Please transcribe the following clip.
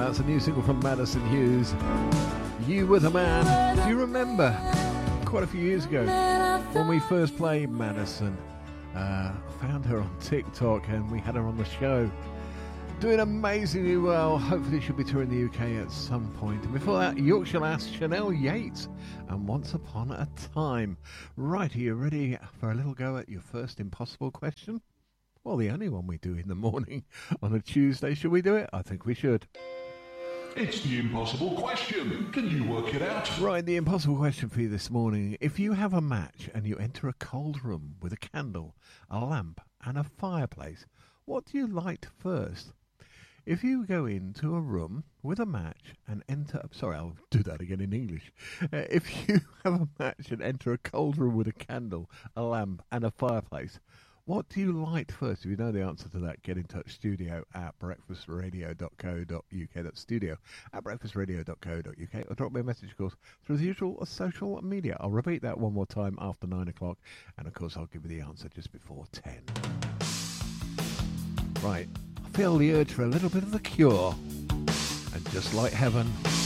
That's a new single from Madison Hughes. You Were the Man. Do you remember quite a few years ago when we first played Madison? Found her on TikTok and we had her on the show. Doing amazingly well. Hopefully she'll be touring the UK at some point. And before that, Yorkshire Lass, Chanel Yates, and Once Upon a Time. Right, are you ready for a little go at your first impossible question? Well, the only one we do in the morning on a Tuesday. Should we do it? I think we should. It's the impossible question. Can you work it out? Right, the impossible question for you this morning. If you have a match and you enter a cold room with a candle, a lamp and a fireplace, what do you light first? If you go into a room with a match and enter... Sorry, I'll do that again in English. If you have a match and enter a cold room with a candle, a lamp and a fireplace, what do you light first? If you know the answer to that, get in touch. Studio at breakfastradio.co.uk. That's studio at breakfastradio.co.uk. Or drop me a message, of course, through the usual social media. I'll repeat that one more time after 9 o'clock. And, of course, I'll give you the answer just before 10. Right. I feel the urge for a little bit of The Cure. And Just Like Heaven.